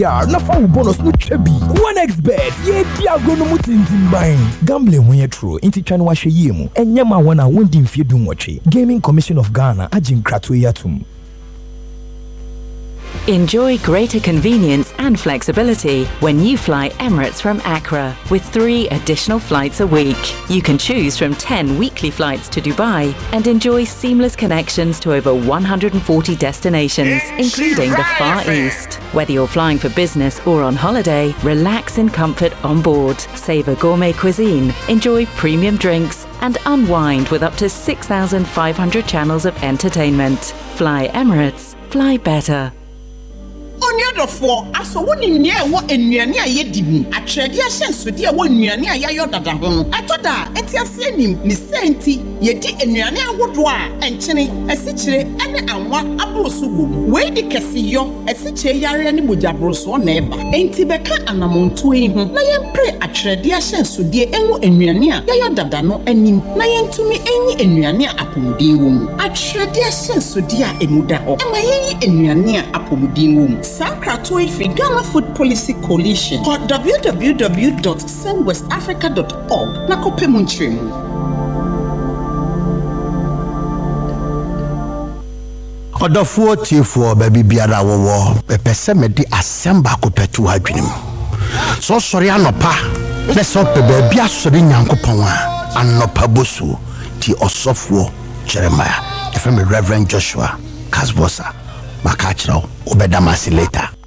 na fa bonus no chebi 1xbet ye di agono mutintimban gambling when you true inti twa no ahwe yie mu enyama wona wondi mfie dum woche Gaming Commission of Ghana agin krato yatum. Enjoy greater convenience and flexibility when you fly Emirates from Accra with 3 additional flights a week. You can choose from 10 weekly flights to Dubai and enjoy seamless connections to over 140 destinations, including the Far East. Whether you're flying for business or on holiday, relax in comfort on board, savor gourmet cuisine, enjoy premium drinks, and unwind with up to 6,500 channels of entertainment. Fly Emirates, fly better. Onyadofo aso woni nia wo enuane ayedimu atrede ahensode a wo enuane ayayo dada ho atoda etiase anim ni senti yedi enuane awodo a enkyene esikyire ene anwa abroso gum we di kesiyo esikyire yare ne bojabroso na eba enti beka anamonto yi ho na yempre atrede ahensode enwo enuane a yayo dada no anim na yentumi enyi enuane apomuden wo atrede ahensode a emuda ho ema yeyi enuane a apomuden wo Sakrato Ghana Food Policy Coalition or www.sendwestafrica.org na kope munchemu. Odofuo tifo baby biara wowo pese medi asemba kopetu adwenem. So sori anopa na so pe baby asori nyankopon a anopa bosu ti osofuo Jeremiah. If I'm Reverend Joshua Kasvosa Makachiro obedamasi later.